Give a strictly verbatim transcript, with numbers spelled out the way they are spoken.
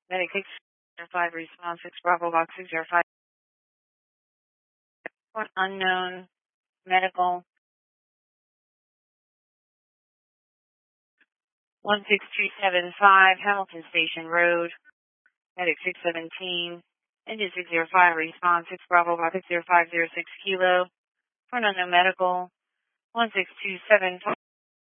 Medic six zero five, response six Bravo Box six zero five. Unknown medical one six two seven five, Hamilton Station Road. Medic six seventeen. Engine six zero five, response six Bravo Box six zero five zero six Kilo. For an unknown medical one six two seven five.